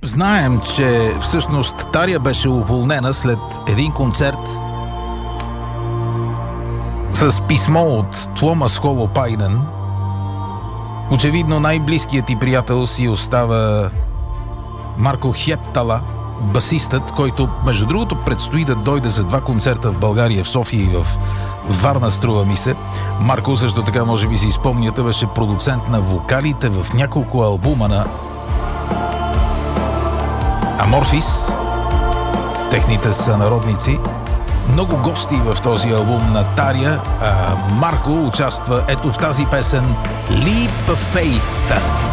Знаем, че всъщност Таря беше уволнена след един концерт с писмо от Туомас Холопайнен. Очевидно най-близкият ти приятел си остава Марко Хеттала, басистът, който между другото предстои да дойде за 2 концерта в България, в София и в Варна, струва ми се. Марко също така, може би си спомняте, беше продуцент на вокалите в няколко албума на Аморфис, техните сънародници. Много гости в този албум на Таря. Марко участва ето в тази песен Leap of Faith.